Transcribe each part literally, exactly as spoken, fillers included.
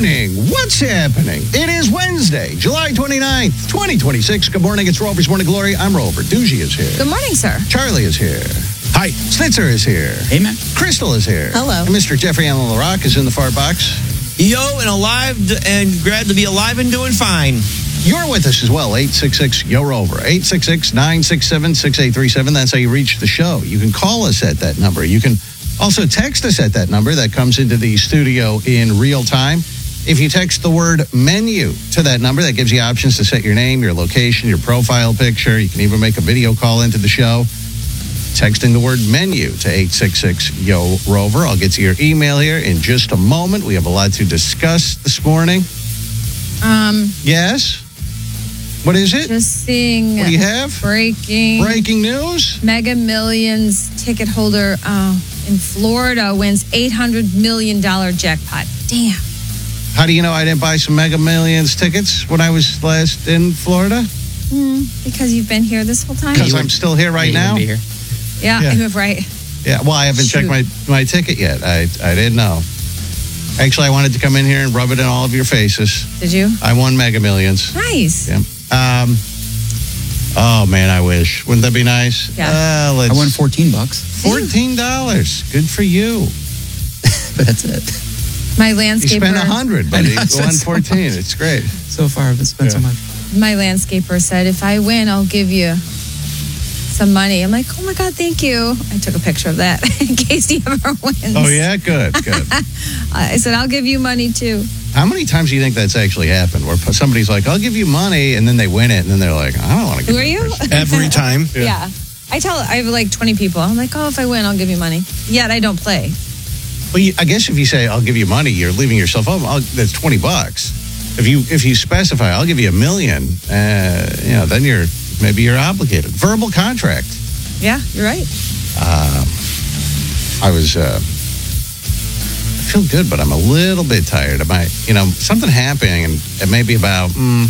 morning. What's happening? It is Wednesday, July twenty-ninth, twenty twenty-six. Good morning. It's Rover's Morning Glory. I'm Rover. Doogie is here. Good morning, sir. Charlie is here. Hi. Snitzer is here. Hey, man. Crystal is here. Hello. And Mister Jeffrey Allen LaRock is in the far box. Yo, and alive and glad to be alive and doing fine. You're with us as well, eight six six, Y O Rover, eight six six, nine six seven, six eight three seven. That's how you reach the show. You can call us at that number. You can also text us at that number that comes into the studio in real time. If you text the word menu to that number, that gives you options to set your name, your location, your profile picture. You can even make a video call into the show. Texting the word menu to eight six six, Y O Rover. I'll get to your email here in just a moment. We have a lot to discuss this morning. Um, Yes? What is it? just seeing What do you have? breaking Breaking news? Mega Millions ticket holder uh, in Florida wins eight hundred million dollars jackpot. Damn. How do you know I didn't buy some Mega Millions tickets when I was last in Florida? Mm, because you've been here this whole time? Because I'm still here right You now? wouldn't be here. Yeah, Yeah. I'm right. Yeah, well, I haven't checked Shoot. my, my ticket yet. I, I didn't know. Actually, I wanted to come in here and rub it in all of your faces. Did you? I won Mega Millions. Nice. Yeah. Um, oh, man, I wish. Wouldn't that be nice? Yeah. Uh, let's, I won fourteen bucks, fourteen dollars. Good for you. but that's it. My You landscaper. spent one hundred, but I know, you I spent won so fourteen. It's great. So far, I've spent Yeah. so much. My landscaper said, if I win, I'll give you some money. I'm like, oh my God, thank you. I took a picture of that in case he ever wins. Oh, yeah? Good, good. I said, I'll give you money too. How many times do you think that's actually happened where somebody's like, I'll give you money, and then they win it, and then they're like, I don't want to give Who are that you? person. Every time. Yeah. I tell, I have like twenty people. I'm like, oh, if I win, I'll give you money. Yet I don't play. Well, you, I guess if you say, I'll give you money, you're leaving yourself open. I'll, that's twenty bucks. If you if you specify, I'll give you a million, uh, you know, then you're, maybe you're obligated. Verbal contract. Yeah, you're right. Um, I was, uh, I feel good, but I'm a little bit tired. Am I, you know, something happening, and it may be about, mm,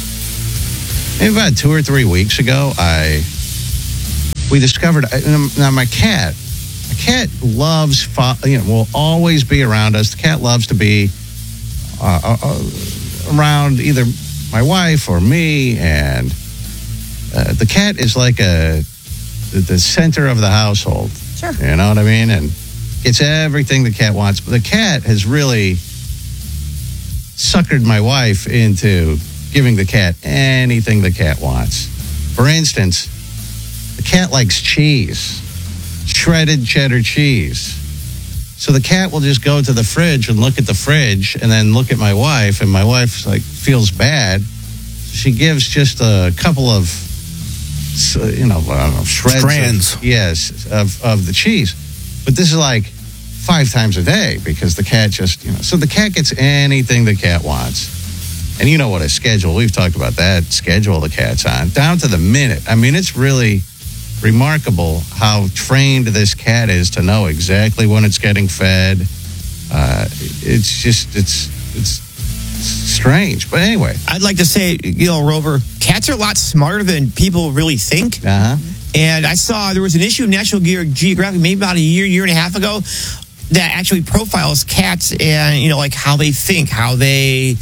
maybe about two or three weeks ago, I, we discovered, now my cat, my cat loves, fo- you know, will always be around us. The cat loves to be uh, uh, around either my wife or me, and uh, the cat is like a, the, the center of the household. Sure. You know what I mean? And it's everything the cat wants. But the cat has really suckered my wife into giving the cat anything the cat wants. For instance, the cat likes cheese, shredded cheddar cheese. So the cat will just go to the fridge and look at the fridge and then look at my wife, and my wife like feels bad. She gives just a couple of, so, you know, I don't know, shreds. Strands. Of, yes, of, of the cheese. But this is like five times a day because the cat just, you know, so the cat gets anything the cat wants. And you know what a schedule, we've talked about that schedule the cat's on, down to the minute. I mean, it's really remarkable how trained this cat is to know exactly when it's getting fed. Uh, it's just, it's, it's strange. But anyway. I'd like to say, you know, Rover, cats are a lot smarter than people really think. Uh-huh. And I saw there was an issue of National Ge- Geographic maybe about a year, year and a half ago that actually profiles cats and, you know, like how they think, how they,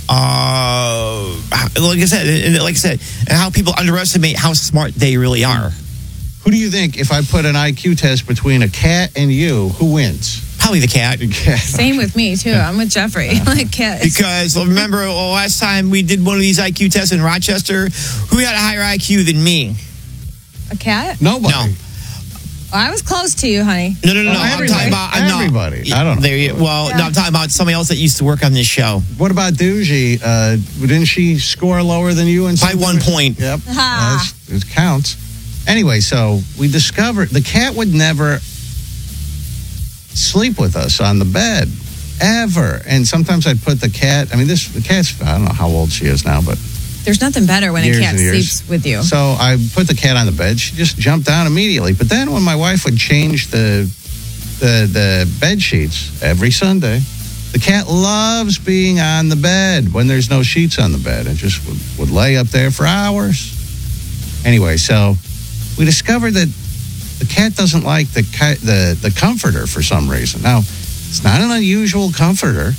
uh, like I said, and like I said, and how people underestimate how smart they really are. Who do you think, if I put an I Q test between a cat and you, who wins? Probably the cat. Cat. Same with me too. I'm with Jeffrey. Like cat. Because remember well, last time we did one of these I Q tests in Rochester, who had a higher I Q than me? A cat? Nobody. No. Well, I was close to you, honey. No, no, no, Oh, no. I'm everybody. talking about I'm not- Everybody. I don't know. There you, well, Yeah. no, I'm talking about somebody else that used to work on this show. What about Doogie? Uh, didn't she score lower than you? In By some- one point. Yep. Ha. Well, it counts. Anyway, so we discovered the cat would never sleep with us on the bed, ever. And sometimes I'd put the cat, I mean, this the cat's, I don't know how old she is now, but There's nothing better when Years a cat and years. sleeps with you. so I put the cat on the bed. She just jumped down immediately. But then when my wife would change the the the bed sheets every Sunday, the cat loves being on the bed when there's no sheets on the bed and just would, would lay up there for hours. Anyway, so we discovered that the cat doesn't like the cat, the the comforter for some reason. Now, it's not an unusual comforter.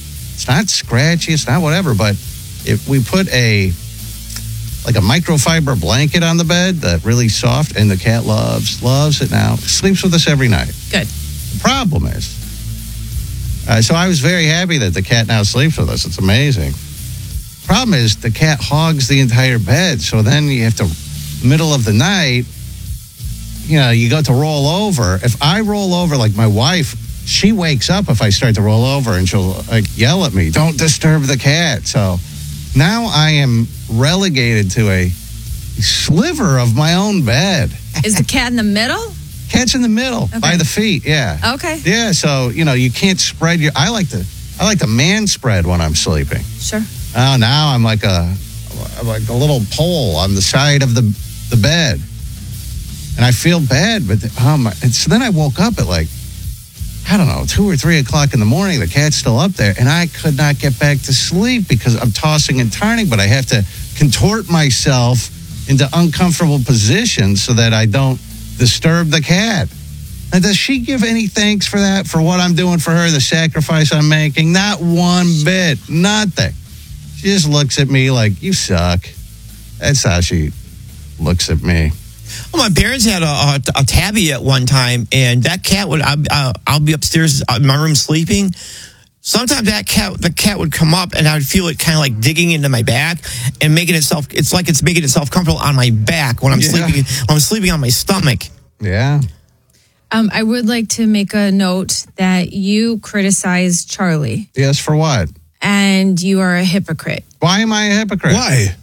It's not scratchy. It's not whatever. But if we put a like a microfiber blanket on the bed that really soft, and the cat loves loves it now. Sleeps with us every night. Good. The problem is, uh, so I was very happy that the cat now sleeps with us. It's amazing. Problem is, the cat hogs the entire bed. So then you have to, middle of the night, you know, you go to roll over. If I roll over, like my wife, she wakes up if I start to roll over, and she'll like yell at me, "Don't disturb the cat." So now I am relegated to a sliver of my own bed. Is the cat in the middle? Cat's in the middle, okay. By the feet, yeah. Okay. Yeah, so, you know, you can't spread your... I like to I like to man spread when I'm sleeping. Sure. Oh, now I'm like a like a little pole on the side of the the bed. And I feel bad, but um, and so then I woke up at like, I don't know, two or three o'clock in the morning. The cat's still up there, and I could not get back to sleep because I'm tossing and turning, but I have to contort myself into uncomfortable positions so that I don't disturb the cat. Now, does she give any thanks for that, for what I'm doing for her, the sacrifice I'm making? Not one bit. Nothing. She just looks at me like, you suck. That's how she looks at me. Well, my parents had a, a, a tabby at one time, and that cat would, I, uh, I'll be upstairs in my room sleeping. Sometimes that cat, the cat would come up, and I would feel it kind of like digging into my back and making itself, it's like it's making itself comfortable on my back when I'm Yeah. sleeping, when I'm sleeping on my stomach. Yeah. Um, I would like to make a note that you criticize Charlie, Yes, for what? and you are a hypocrite. Why am I a hypocrite? Why?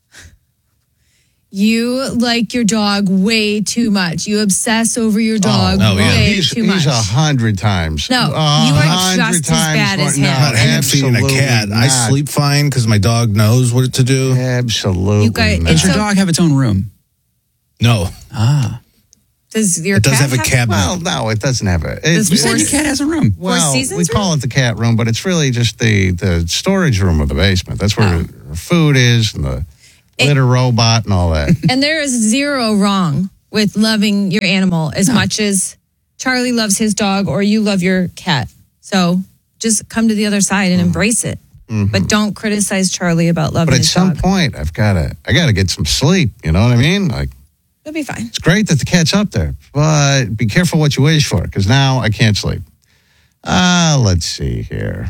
You like your dog way too much. You obsess over your dog oh, yeah. way He's, too he's much. a hundred times. No, A you are hundred just as times bad more- as no, him. I'm not hand feeding a absolutely cat. I not. sleep fine because my dog knows what to do. Absolutely You guys- not. Does your So- dog have its own room? No, Ah. Does your it does cat have a cabinet. Well, no, it doesn't have a. It, Does You said Four- your cat has a room. well, Seasons we call it the cat room, but it's really just the, the storage room of the basement. That's where Oh. her food is, and the litter robot and all that. And there is zero wrong with loving your animal as much as Charlie loves his dog or you love your cat. So just come to the other side and embrace it. But don't criticize Charlie about loving But at his some dog. point, I've got to. I got to get some sleep. You know what I mean? Like, It'll be fine. it's great that the cat's up there, but be careful what you wish for, because now I can't sleep. Uh, let's see here.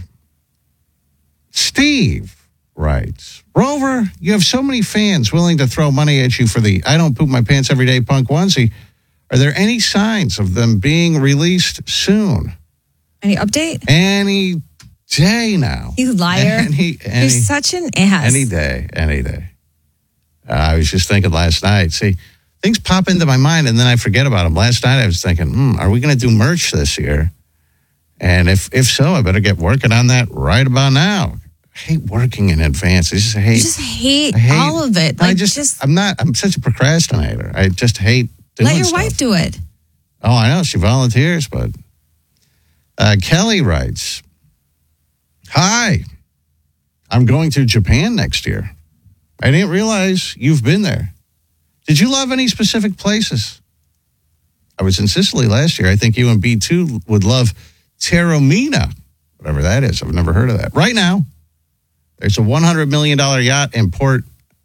Steve writes, Rover, you have so many fans willing to throw money at you for the I don't poop my pants every day punk onesie. Are there any signs of them being released soon? Any update? Any day now. You liar. Any, any, You're such an ass. any day, any day. Uh, I was just thinking last night. See, things pop into my mind and then I forget about them. Last night I was thinking, hmm, are we going to do merch this year? And if if so, I better get working on that right about now. I hate working in advance. I just hate. You just hate, I hate all of it. Like, I just, just, I'm not. I'm such a procrastinator. I just hate doing let your stuff. wife do it. Oh, I know. She volunteers, but uh, Kelly writes, Hi, I'm going to Japan next year. I didn't realize you've been there. Did you love any specific places? I was in Sicily last year. I think you and B two would love Taormina, whatever that is. I've never heard of that. Right now, there's a one hundred million dollars yacht in Port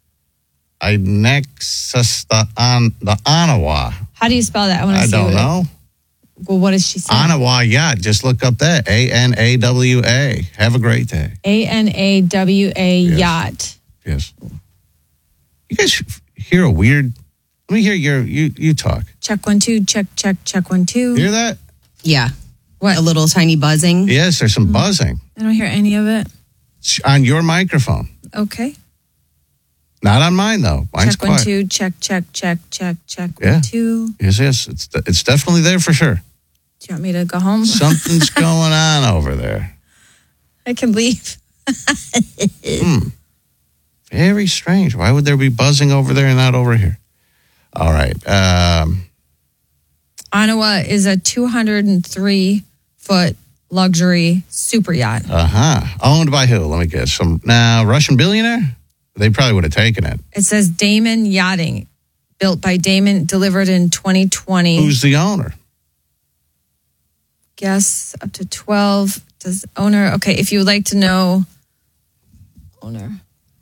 Inexus, the, on, the Anawa. How do you spell that? I want to I see. don't what- know. Well, what does she say? Anawa Yacht. Just look up that. A N A W A. Have a great day. A N A W A Yes. yacht. Yes. You guys hear a weird... Let me hear your... You, you talk. Check one, two, check, check, check one, two. Hear that? Yeah. What? A little tiny buzzing. Yes, there's some buzzing. I don't hear any of it. It's on your microphone. Okay. Not on mine, though. Mine's check one, quiet. two, check, check, check, check, check Yeah. one, two. Yes, yes. It's, it's definitely there for sure. Do you want me to go home? Something's going on over there. I can leave. Very strange. Why would there be buzzing over there and not over here? All right. Um, Anawa is a two hundred three foot luxury super yacht. uh-huh. Owned by who? Let me guess. Some now Russian billionaire? They probably would have taken it. It says Damon Yachting, built by Damon, delivered in twenty twenty. Who's the owner? Guess up to twelve Does owner, okay, if you would like to know, owner.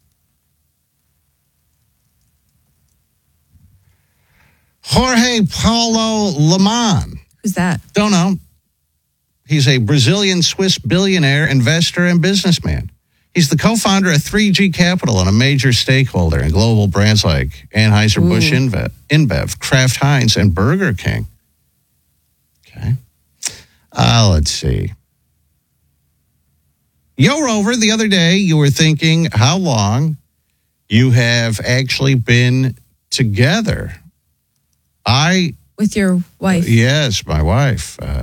Jorge Paulo Lemon. Who's that? Don't know. He's a Brazilian-Swiss billionaire, investor, and businessman. He's the co-founder of three G Capital and a major stakeholder in global brands like Anheuser-Busch InBev, InBev, Kraft Heinz, and Burger King. Okay. Uh, let's see. Yo, Rover, the other day you were thinking how long you have actually been together. I... With your wife. Yes, my wife. Uh,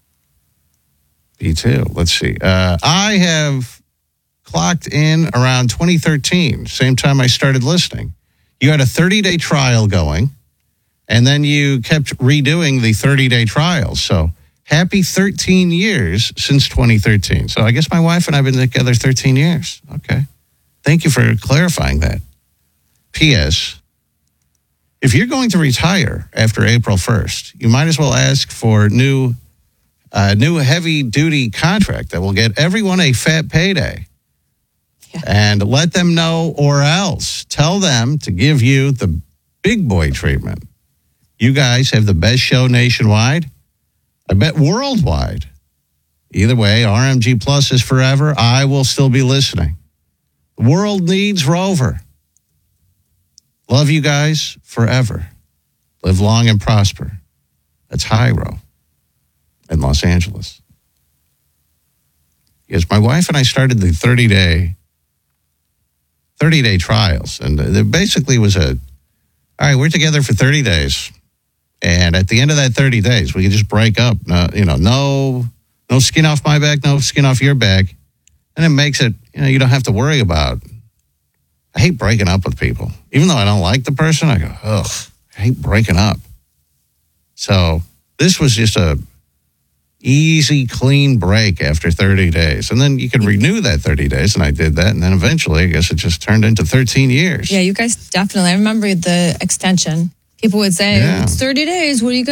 me too. Let's see. Uh, I have clocked in around twenty thirteen, same time I started listening. You had a thirty-day trial going, and then you kept redoing the thirty-day trials. So happy thirteen years since twenty thirteen. So I guess my wife and I have been together thirteen years. Okay. Thank you for clarifying that. P S. If you're going to retire after April first, you might as well ask for new a new heavy-duty contract that will get everyone a fat payday. Yeah. And let them know, or else tell them to give you the big boy treatment. You guys have the best show nationwide. I bet worldwide. Either way, R M G Plus is forever. I will still be listening. The world needs Rover. Love you guys forever. Live long and prosper. That's Hyro in Los Angeles. Yes, my wife and I started the thirty-day thirty-day trials. And it basically was a, all right, we're together for thirty days. And at the end of that thirty days, we could just break up. No, you know, no, no skin off my back, no skin off your back. And it makes it, you know, you don't have to worry about. I hate breaking up with people. Even though I don't like the person, I go, ugh, I hate breaking up. So this was just a easy, clean break after thirty days. And then you could renew that thirty days, and I did that. And then eventually, I guess it just turned into thirteen years. Yeah, you guys definitely. I remember the extension. People would say, Yeah. it's thirty days. What are you going to